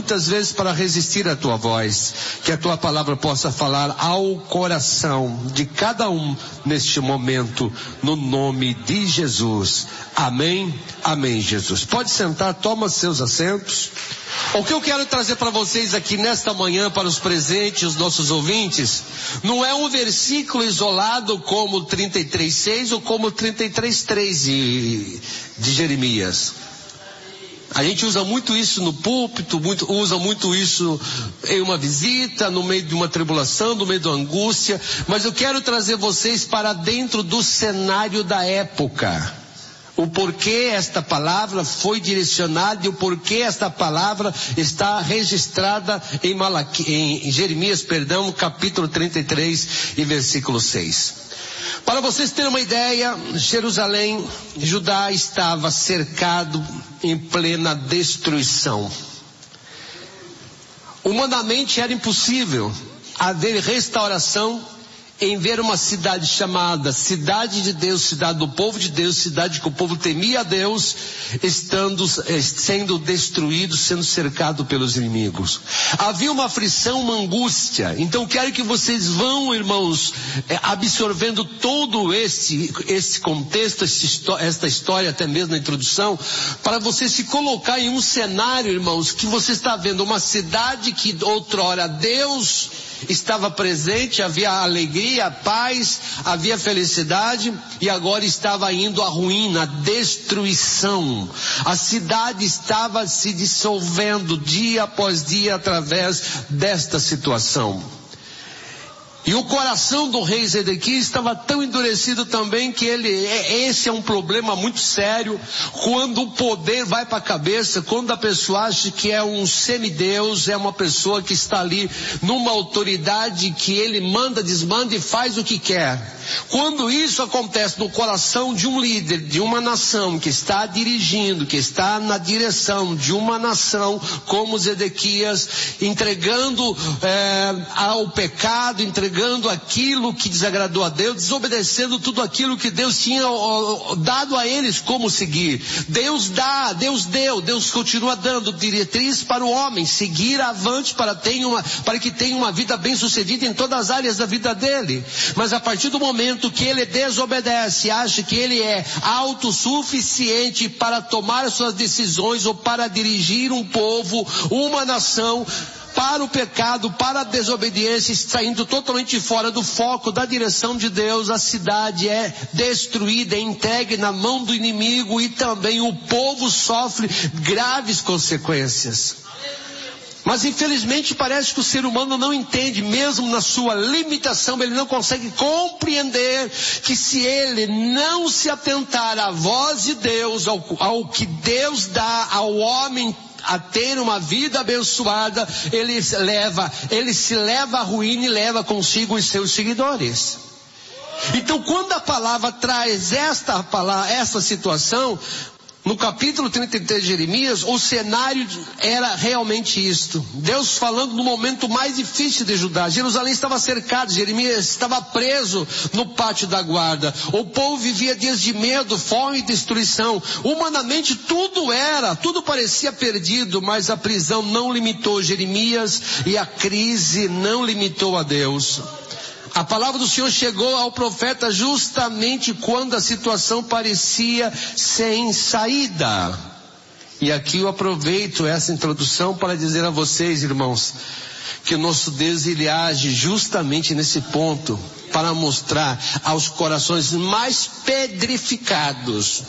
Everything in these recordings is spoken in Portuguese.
muitas vezes para resistir à tua voz. Que a tua palavra possa falar ao coração de cada um neste momento, no nome de Jesus. Amém, amém, Jesus. Pode sentar, toma seus assentos. O que eu quero trazer para vocês aqui nesta manhã, para os presentes, os nossos ouvintes, não é um versículo isolado como o 33:6 ou como o 33:3 de Jeremias. A gente usa muito isso no púlpito, usa muito isso em uma visita, no meio de uma tribulação, no meio da angústia, mas eu quero trazer vocês para dentro do cenário da época. O porquê esta palavra foi direcionada e o porquê esta palavra está registrada em Jeremias, capítulo 33 e versículo 6. Para vocês terem uma ideia, Jerusalém, Judá estava cercado em plena destruição. Humanamente era impossível haver restauração em ver uma cidade chamada Cidade de Deus, cidade do povo de Deus, cidade que o povo temia a Deus, sendo destruído, sendo cercado pelos inimigos. Havia uma aflição, uma angústia. Então quero que vocês vão, irmãos, absorvendo todo esse contexto, esta história, até mesmo na introdução, para você se colocar em um cenário, irmãos, que você está vendo uma cidade que outrora Deus estava presente, havia alegria, paz, havia felicidade, e agora estava indo à ruína, à destruição. A cidade estava se dissolvendo dia após dia através desta situação. E o coração do rei Zedequias estava tão endurecido também que esse é um problema muito sério. Quando o poder vai para a cabeça, quando a pessoa acha que é um semideus, é uma pessoa que está ali numa autoridade que ele manda, desmanda e faz o que quer. Quando isso acontece no coração de um líder, de uma nação que está dirigindo, que está na direção de uma nação como Zedequias, entregando ao pecado, entregando aquilo que desagradou a Deus, desobedecendo tudo aquilo que Deus tinha dado a eles como seguir. Deus dá, Deus deu, Deus continua dando diretriz para o homem, seguir avante para que tenha uma vida bem sucedida em todas as áreas da vida dele. Mas a partir do momento que ele desobedece, acha que ele é autossuficiente para tomar as suas decisões ou para dirigir um povo, uma nação, para o pecado, para a desobediência, está indo totalmente fora do foco, da direção de Deus, a cidade é destruída, é entregue na mão do inimigo e também o povo sofre graves consequências. Mas infelizmente parece que o ser humano não entende, mesmo na sua limitação, ele não consegue compreender que se ele não se atentar à voz de Deus, ao que Deus dá ao homem, a ter uma vida abençoada, ele se leva à ruína e leva consigo os seus seguidores. Então quando a palavra traz essa situação, no capítulo 33 de Jeremias, o cenário era realmente isto. Deus falando no momento mais difícil de Judá. Jerusalém estava cercada, Jeremias estava preso no pátio da guarda. O povo vivia dias de medo, fome e destruição. Humanamente tudo parecia perdido, mas a prisão não limitou Jeremias e a crise não limitou a Deus. A palavra do Senhor chegou ao profeta justamente quando a situação parecia sem saída. E aqui eu aproveito essa introdução para dizer a vocês, irmãos, que o nosso Deus, ele age justamente nesse ponto, para mostrar aos corações mais pedrificados,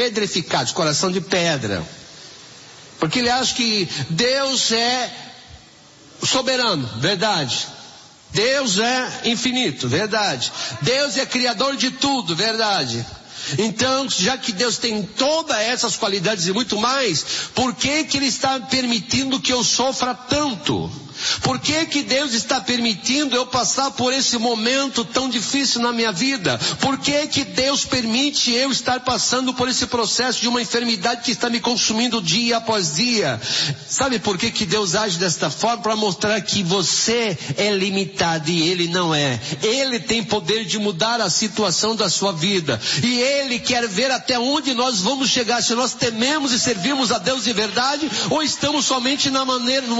coração de pedra, porque ele acha que Deus é soberano, verdade. Deus é infinito, verdade. Deus é criador de tudo, verdade. Então, já que Deus tem todas essas qualidades e muito mais, por que Ele está permitindo que eu sofra tanto? Por que Deus está permitindo eu passar por esse momento tão difícil na minha vida? Por que Deus permite eu estar passando por esse processo de uma enfermidade que está me consumindo dia após dia? Sabe por que Deus age desta forma? Para mostrar que você é limitado e Ele não é. Ele tem poder de mudar a situação da sua vida. E Ele quer ver até onde nós vamos chegar. Se nós tememos e servimos a Deus de verdade, ou estamos somente no